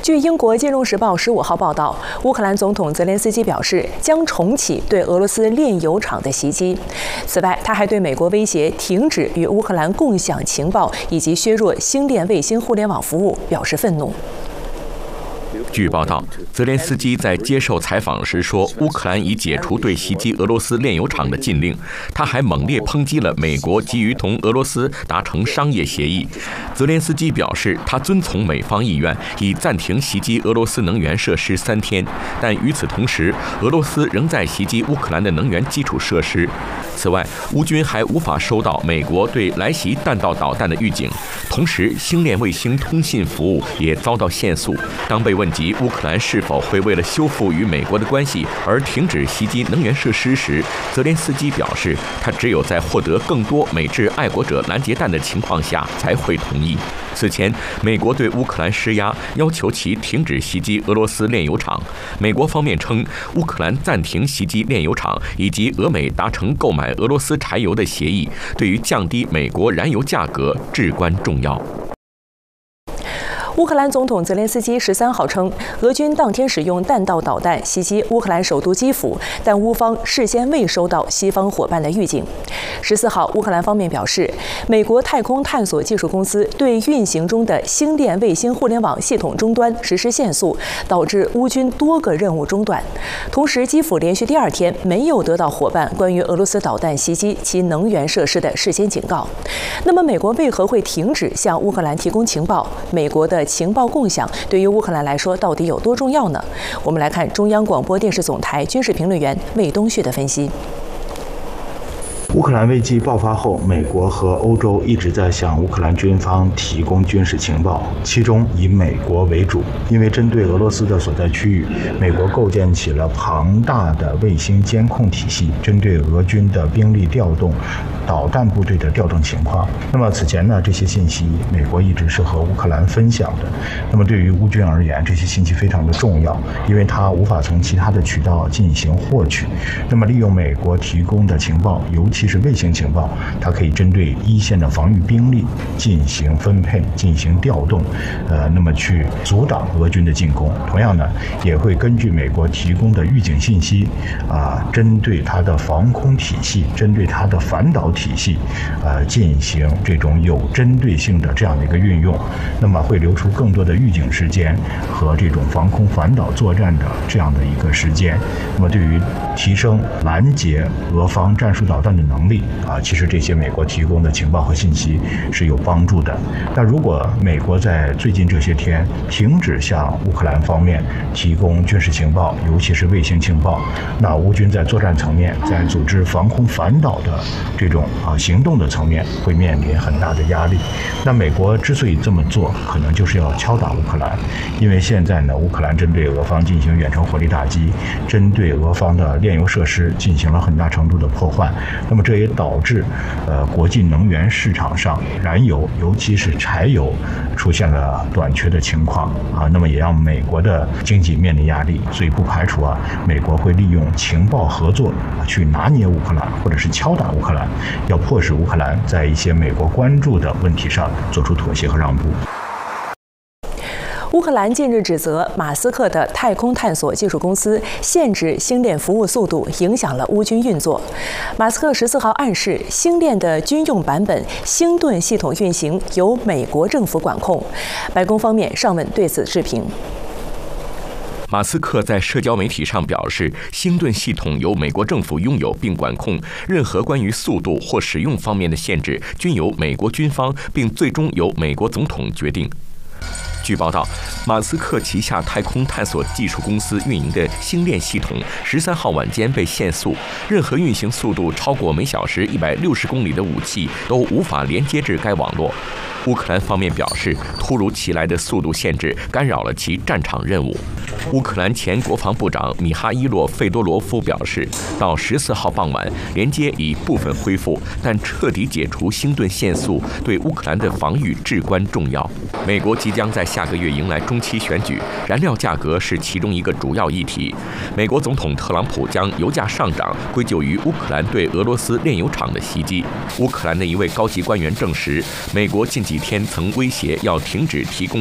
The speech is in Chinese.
据英国《金融时报》15号报道，乌克兰总统泽连斯基表示将重启对俄罗斯炼油厂的袭击。此外，他还对美国威胁停止与乌克兰共享情报以及削弱星链卫星互联网服务表示愤怒。 据报道，泽连斯基在接受采访时说，乌克兰已解除对袭击俄罗斯炼油厂的禁令。他还猛烈抨击了美国急于同俄罗斯达成商业协议。泽连斯基表示，他遵从美方意愿，已暂停袭击俄罗斯能源设施3天，但与此同时，俄罗斯仍在袭击乌克兰的能源基础设施。此外，乌军还无法收到美国对来袭弹道导弹的预警，同时星链卫星通信服务也遭到限速。当被问及乌克兰是否会为了修复与美国的关系而停止袭击能源设施时，泽连斯基表示，他只有在获得更多美制爱国者拦截弹的情况下才会同意。此前，美国对乌克兰施压，要求其停止袭击俄罗斯炼油厂。美国方面称，乌克兰暂停袭击炼油厂以及俄美达成购买俄罗斯柴油的协议，对于降低美国燃油价格至关重要。 乌克兰总统泽连斯基13号称，俄军当天使用弹道导弹袭击乌克兰首都基辅，但乌方事先未收到西方伙伴的预警。14号，乌克兰方面表示，美国太空探索技术公司对运行中的星链卫星互联网系统终端实施限速，导致乌军多个任务中断。同时，基辅连续第2天没有得到伙伴关于俄罗斯导弹袭击其能源设施的事先警告。那么，美国为何会停止向乌克兰提供情报？美国的情报共享对于乌克兰来说到底有多重要呢？我们来看中央广播电视总台军事评论员魏东旭的分析。 乌克兰危机爆发后，美国和欧洲一直在向乌克兰军方提供军事情报，其中以美国为主。因为针对俄罗斯的所在区域，美国构建起了庞大的卫星监控体系，针对俄军的兵力调动、导弹部队的调动情况。那么此前呢，这些信息美国一直是和乌克兰分享的。那么对于乌军而言，这些信息非常的重要，因为它无法从其他的渠道进行获取。那么利用美国提供的情报，尤其是卫星情报，它可以针对一线的防御兵力进行分配、进行调动，那么去阻挡俄军的进攻。同样呢，也会根据美国提供的预警信息，针对它的防空体系、针对它的反导体系，进行这种有针对性的这样的一个运用，那么会留出更多的预警时间和这种防空反导作战的这样的一个时间。那么对于提升拦截俄方战术导弹的能力其实这些美国提供的情报和信息是有帮助的。但如果美国在最近这些天停止向乌克兰方面提供军事情报，尤其是卫星情报，那乌军在作战层面，在组织防空反导的这种行动的层面会面临很大的压力。那美国之所以这么做，可能就是要敲打乌克兰，因为现在呢，乌克兰针对俄方进行远程火力打击，针对俄方的炼油设施进行了很大程度的破坏。那么这也导致国际能源市场上燃油，尤其是柴油出现了短缺的情况那么也让美国的经济面临压力。所以不排除美国会利用情报合作去拿捏乌克兰，或者是敲打乌克兰，要迫使乌克兰在一些美国关注的问题上做出妥协和让步。 乌克兰近日指责马斯克的太空探索技术公司限制星链服务速度，影响了乌军运作。马斯克14号暗示，星链的军用版本星盾系统运行由美国政府管控。白宫方面尚未对此置评。 马斯克在社交媒体上表示，星盾系统由美国政府拥有并管控，任何关于速度或使用方面的限制均由美国军方，并最终由美国总统决定。据报道，马斯克旗下太空探索技术公司运营的星链系统13号晚间被限速，任何运行速度超过每小时160公里的武器都无法连接至该网络。乌克兰方面表示，突如其来的速度限制干扰了其战场任务。乌克兰前国防部长米哈伊洛·费多罗夫表示，到14号傍晚，连接已部分恢复，但彻底解除星盾限速对乌克兰的防御至关重要。美国即将在下个月迎来中期选举，燃料价格是其中一个主要议题。美国总统特朗普将油价上涨归咎于乌克兰对俄罗斯炼油厂的袭击。乌克兰的一位高级官员证实，美国近几天曾威胁要停止提供